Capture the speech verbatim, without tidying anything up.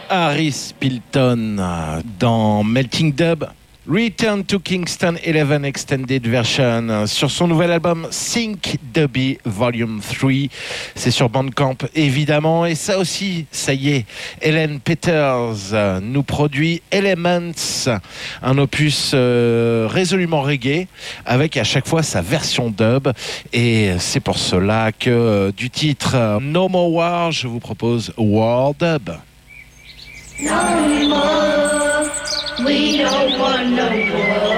Harris Pilton dans Melting Dub. Return to Kingston eleven Extended Version sur son nouvel album Sync Dubby Volume trois. C'est sur Bandcamp évidemment. Et ça aussi, ça y est, Helen Peters nous produit Elements, un opus euh, résolument reggae avec à chaque fois sa version dub. Et c'est pour cela que euh, du titre No More War, je vous propose War Dub. No more, we don't want no more.